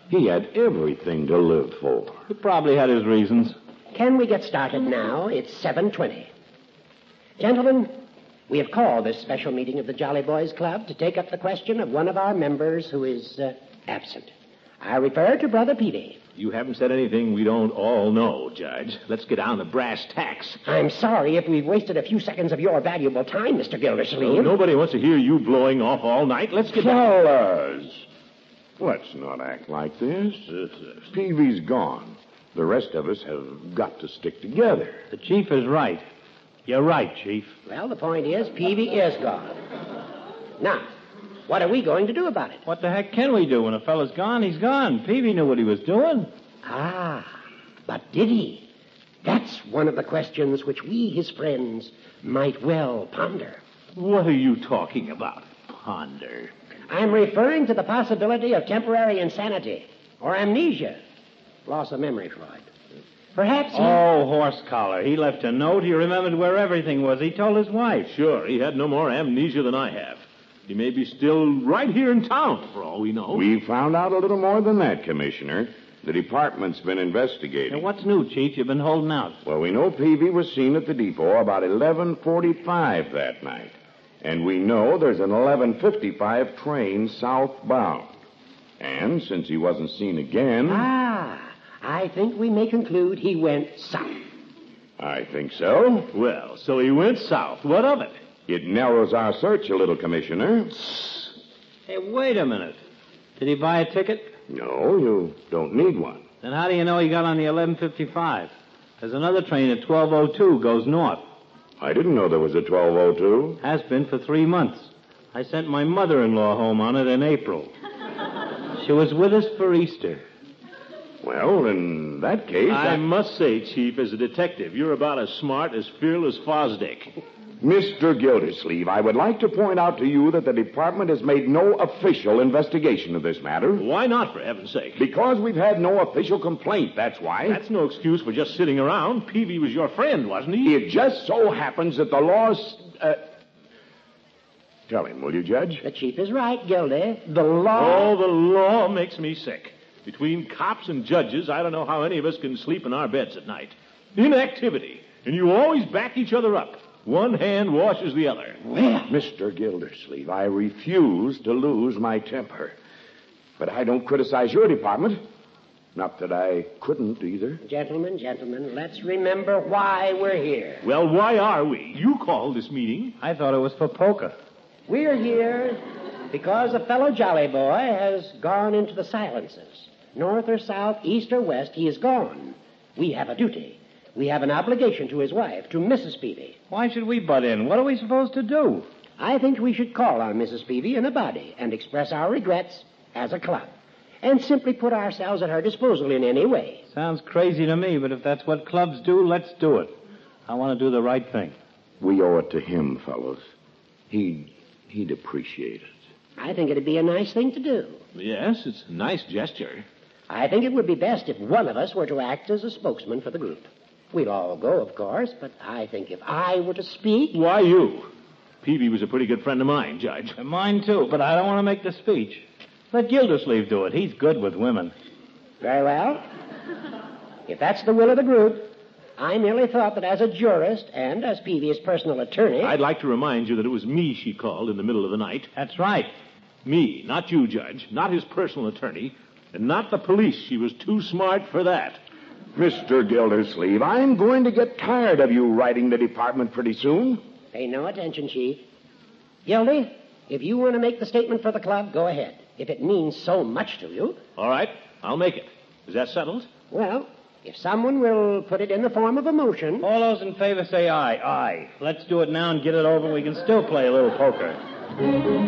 He had everything to live for. He probably had his reasons. Can we get started now? It's 7:20. Gentlemen, we have called this special meeting of the Jolly Boys Club to take up the question of one of our members who is absent. I refer to Brother Peavy. You haven't said anything we don't all know, Judge. Let's get down to brass tacks. I'm sorry if we've wasted a few seconds of your valuable time, Mr. Gildersleeve. Nobody wants to hear you blowing off all night. Let's get down. Fellas, let's not act like this. Peavy's gone. The rest of us have got to stick together. The chief is right. You're right, Chief. Well, the point is, Peavy is gone. Now, what are we going to do about it? What the heck can we do? When a fella's gone, he's gone. Peavy knew what he was doing. Ah, but did he? That's one of the questions which we, his friends, might well ponder. What are you talking about? Ponder. I'm referring to the possibility of temporary insanity or amnesia. Loss of memory, Freud. Perhaps he... Oh, horse collar. He left a note. He remembered where everything was. He told his wife. Sure, he had no more amnesia than I have. He may be still right here in town, for all we know. We found out a little more than that, Commissioner. The department's been investigating. Now, what's new, Chief? You've been holding out. Well, we know Peavy was seen at the depot about 11:45 that night. And we know there's an 11:55 train southbound. And since he wasn't seen again... I think we may conclude he went south. I think so. Well, so he went south. What of it? It narrows our search a little, Commissioner. Hey, wait a minute. Did he buy a ticket? No, you don't need one. Then how do you know he got on the 11:55? There's another train at 12:02 goes north. I didn't know there was a 12:02. Has been for 3 months. I sent my mother-in-law home on it in April. She was with us for Easter. Well, in that case... I must say, Chief, as a detective, you're about as smart as fearless Fosdick. Mr. Gildersleeve, I would like to point out to you that the department has made no official investigation of this matter. Why not, for heaven's sake? Because we've had no official complaint, that's why. That's no excuse for just sitting around. Peavy was your friend, wasn't he? It just so happens that the law's... Tell him, will you, Judge? The chief is right, Gildy. The law... Oh, the law makes me sick. Between cops and judges, I don't know how any of us can sleep in our beds at night. Inactivity. And you always back each other up. One hand washes the other. Well, Mr. Gildersleeve, I refuse to lose my temper. But I don't criticize your department. Not that I couldn't either. Gentlemen, let's remember why we're here. Well, why are we? You called this meeting. I thought it was for poker. We're here because a fellow jolly boy has gone into the silences. North or south, east or west, he is gone. We have a duty. We have an obligation to his wife, to Mrs. Peavy. Why should we butt in? What are we supposed to do? I think we should call on Mrs. Peavy in a body and express our regrets as a club and simply put ourselves at her disposal in any way. Sounds crazy to me, but if that's what clubs do, let's do it. I want to do the right thing. We owe it to him, fellows. He'd appreciate it. I think it'd be a nice thing to do. Yes, it's a nice gesture. I think it would be best if one of us were to act as a spokesman for the group. We'll all go, of course, but I think if I were to speak... Why you? Peavy was a pretty good friend of mine, Judge. And mine, too, but I don't want to make the speech. Let Gildersleeve do it. He's good with women. Very well. If that's the will of the group, I merely thought that as a jurist and as Peavy's personal attorney... I'd like to remind you that it was me she called in the middle of the night. That's right. Me, not you, Judge. Not his personal attorney. And not the police. She was too smart for that. Mr. Gildersleeve, I'm going to get tired of you writing the department pretty soon. Pay no attention, Chief. Gildy, if you want to make the statement for the club, go ahead. If it means so much to you. All right, I'll make it. Is that settled? Well, if someone will put it in the form of a motion... All those in favor say aye. Aye. Let's do it now and get it over. We can still play a little poker.